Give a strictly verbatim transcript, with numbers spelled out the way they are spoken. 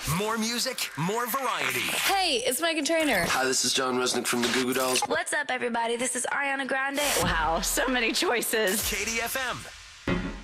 More music, more variety. Hey, it's Megan Trainor. Hi, this is John Resnick from the Goo Goo Dolls. What's up, everybody? This is Ariana Grande. Wow, so many choices. K D F M.